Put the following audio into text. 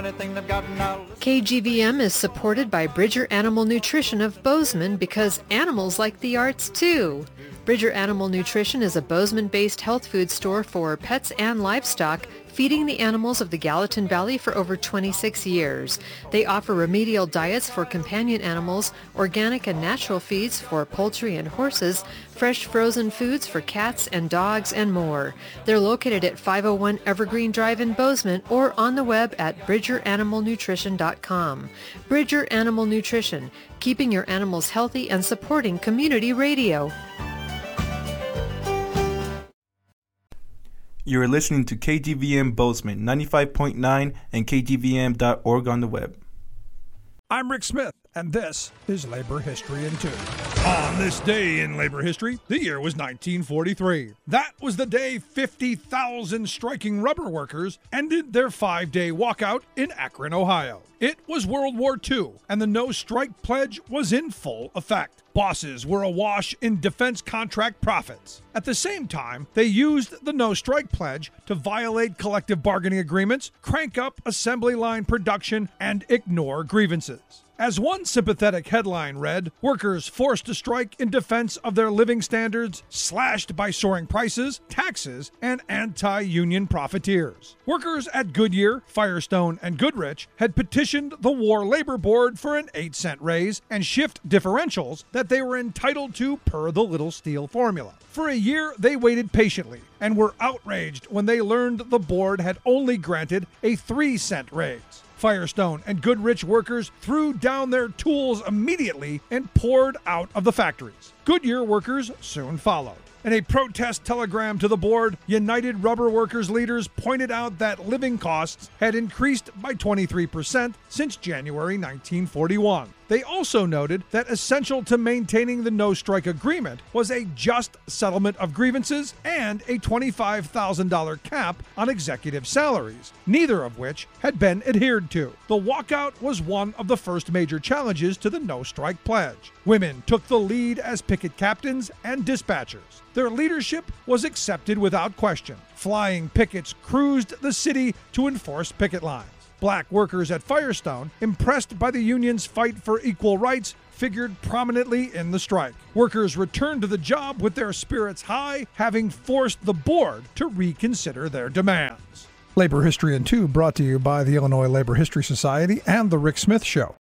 KGVM is supported by Bridger Animal Nutrition of Bozeman because animals like the arts too. Bridger Animal Nutrition is a Bozeman-based health food store for pets and livestock, feeding the animals of the Gallatin Valley for over 26 years. They offer remedial diets for companion animals, organic and natural feeds for poultry and horses, fresh frozen foods for cats and dogs, and more. They're located at 501 Evergreen Drive in Bozeman or on the web at bridgeranimalnutrition.com. Bridger Animal Nutrition, keeping your animals healthy and supporting community radio. You're listening to KGVM Bozeman 95.9 and KGVM.org on the web. I'm Rick Smith, and this is Labor History in 2. On this day in labor history, the year was 1943. That was the day 50,000 striking rubber workers ended their 5-day walkout in Akron, Ohio. It was World War II, and the no-strike pledge was in full effect. Bosses were awash in defense contract profits. At the same time, they used the no-strike pledge to violate collective bargaining agreements, crank up assembly line production, and ignore grievances. As one sympathetic headline read, workers forced to strike in defense of their living standards, slashed by soaring prices, taxes, and anti-union profiteers. Workers at Goodyear, Firestone, and Goodrich had petitioned the War Labor Board for an 8-cent raise and shift differentials that they were entitled to per the Little Steel formula. For a year, they waited patiently and were outraged when they learned the board had only granted a 3-cent raise. Firestone and Goodrich workers threw down their tools immediately and poured out of the factories. Goodyear workers soon followed. In a protest telegram to the board, United Rubber Workers leaders pointed out that living costs had increased by 23% since January 1941. They also noted that essential to maintaining the no-strike agreement was a just settlement of grievances and a $25,000 cap on executive salaries, neither of which had been adhered to. The walkout was one of the first major challenges to the no-strike pledge. Women took the lead as picket captains and dispatchers. Their leadership was accepted without question. Flying pickets cruised the city to enforce picket lines. Black workers at Firestone, impressed by the union's fight for equal rights, figured prominently in the strike. Workers returned to the job with their spirits high, having forced the board to reconsider their demands. Labor History in 2 brought to you by the Illinois Labor History Society and The Rick Smith Show.